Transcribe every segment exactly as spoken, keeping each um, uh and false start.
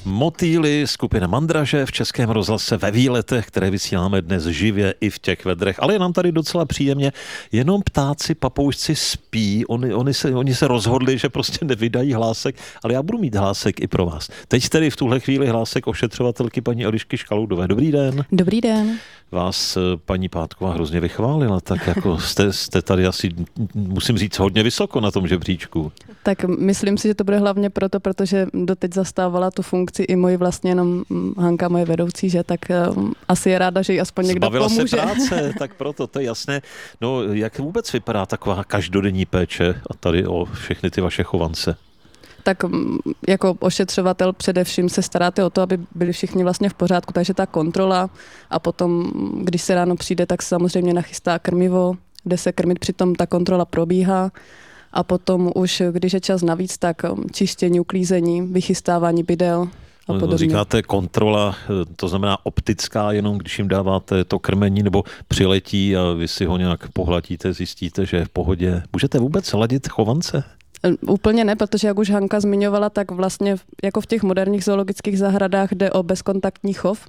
Motýly, skupina Mandraže v Českém rozhlase ve výletech, které vysíláme dnes živě i v těch vedrech, ale je nám tady docela příjemně. Jenom ptáci, papoušci spí, oni, oni, se, oni se rozhodli, že prostě nevydají hlásek, ale já budu mít hlásek i pro vás. Teď tedy v tuhle chvíli hlásek ošetřovatelky paní Elišky Škaloudové. Dobrý den. Dobrý den. Vás paní Pátková hrozně vychválila, tak jako jste, jste tady asi, musím říct, hodně vysoko na tom žebříčku. Tak myslím si, že to bude hlavně proto, protože doteď zastávala tu funkci i moji vlastně jenom Hanka, moje vedoucí, že tak um, asi je ráda, že jí aspoň někdo Zbavila pomůže. se práce, tak proto, to je jasné. No, jak vůbec vypadá taková každodenní péče a tady o všechny ty vaše chovance? Tak jako ošetřovatel především se staráte o to, aby byli všichni vlastně v pořádku, takže ta kontrola a potom, když se ráno přijde, tak se samozřejmě nachystá krmivo, jde se krmit, přitom ta kontrola probíhá a potom už, když je čas navíc, tak čištění, uklízení, vychystávání bydel a podobně. Říkáte kontrola, to znamená optická, jenom když jim dáváte to krmení nebo přiletí a vy si ho nějak pohladíte, zjistíte, že je v pohodě. Můžete vůbec ladit chovance? Úplně ne, protože jak už Hanka zmiňovala, tak vlastně jako v těch moderních zoologických zahradách jde o bezkontaktní chov.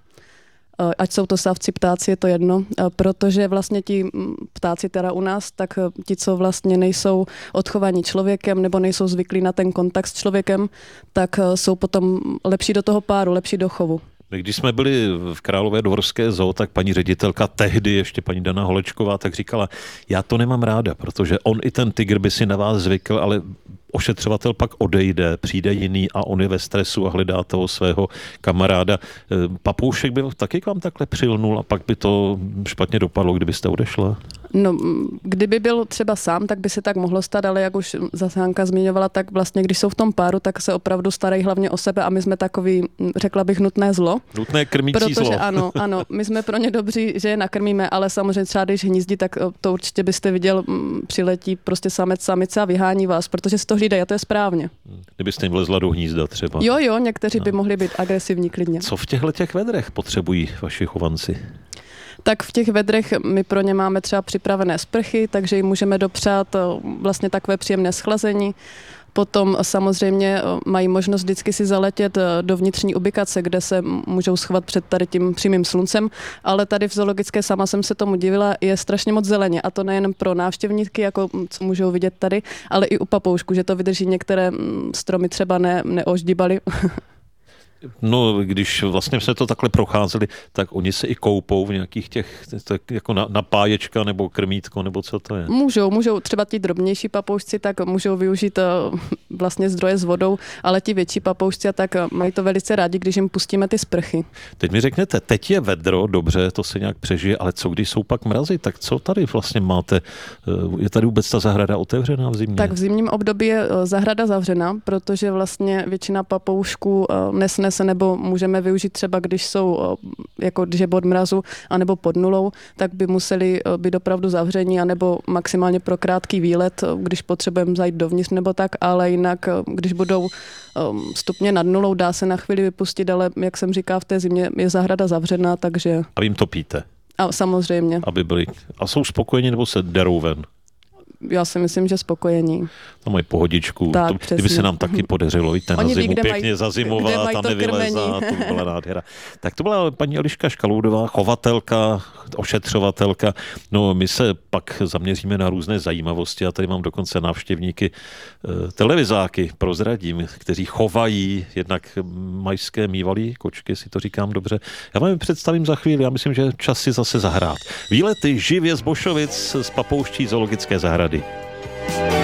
Ať jsou to savci, ptáci, je to jedno, protože vlastně ti ptáci teda u nás, tak ti, co vlastně nejsou odchovaní člověkem nebo nejsou zvyklí na ten kontakt s člověkem, tak jsou potom lepší do toho páru, lepší do chovu. Když jsme byli v Královédvorské zoo, tak paní ředitelka tehdy, ještě paní Dana Holečková, tak říkala, já to nemám ráda, protože on i ten tygr by si na vás zvykl, ale ošetřovatel pak odejde, přijde jiný a on je ve stresu a hledá toho svého kamaráda. Papoušek by taky k vám takhle přilnul a pak by to špatně dopadlo, kdybyste odešla? No, kdyby byl třeba sám, tak by se tak mohlo stát, ale jak už zase Hanka zmiňovala, tak vlastně, když jsou v tom páru, tak se opravdu starají hlavně o sebe a my jsme takový, řekla bych, nutné zlo. Nutné krmící protože, zlo. Protože ano, ano, my jsme pro ně dobří, že je nakrmíme, ale samozřejmě třeba když hnízdí, tak to určitě byste viděl, přiletí prostě samec, samice a vyhání vás, protože se to hlídají a to je správně. Kdybyste jim vlezla do hnízda třeba. Jo, jo, někteří no. by mohli být agresivní klidně. Co v těchto těch vedrech potřebují vaši chovanci? Tak v těch vedrech my pro ně máme třeba připravené sprchy, takže jim můžeme dopřát vlastně takové příjemné schlazení. Potom samozřejmě mají možnost vždycky si zaletět do vnitřní ubikace, kde se můžou schovat před tady tím přímým sluncem, ale tady v zoologické, sama jsem se tomu divila, je strašně moc zeleně a to nejen pro návštěvníky, jako co můžou vidět tady, ale i u papoušku, že to vydrží, některé stromy třeba ne, neoždíbaly. No, když vlastně jsme to takhle procházeli, tak oni se i koupou v nějakých těch, tak jako na, napáječka nebo krmítko, nebo co to je? Můžou, můžou, třeba ti drobnější papoušci, tak můžou využít uh, vlastně zdroje s vodou, ale ti větší papoušci, tak mají to velice rádi, když jim pustíme ty sprchy. Teď mi řeknete, teď je vedro, dobře, to se nějak přežije, ale co když jsou pak mrazy, tak co tady vlastně máte? Je tady vůbec ta zahrada otevřená v zimě? Tak v zimním období je zahrada zavřená, protože vlastně většina papoušků uh, nesnese, nebo můžeme využít třeba, když jsou, jako když je pod mrazu, anebo pod nulou, tak by museli být opravdu zavření, anebo maximálně pro krátký výlet, když potřebujeme zajít dovnitř nebo tak, ale jinak, když budou stupně nad nulou, dá se na chvíli vypustit, ale jak jsem říká, v té zimě je zahrada zavřená, takže... A vy jim topíte? A samozřejmě. Aby byli... A jsou spokojeni, nebo se derou ven? Já si myslím, že spokojení. To mají pohodičku. Tak, to, kdyby se nám taky podařilo, víte, na zimu pěkně mají, zazimovat a nevylezat, to by byla nádhera. Tak to byla paní Eliška Škaloudová, chovatelka, ošetřovatelka. No, my se pak zaměříme na různé zajímavosti. Já tady mám dokonce návštěvníky televizáky, prozradím, kteří chovají jednak majské mývalí kočky, si to říkám dobře. Já vám je představím za chvíli, já myslím, že čas si zase zahrát. Výlety živě z Bošovic z papouští zoologické zahrady.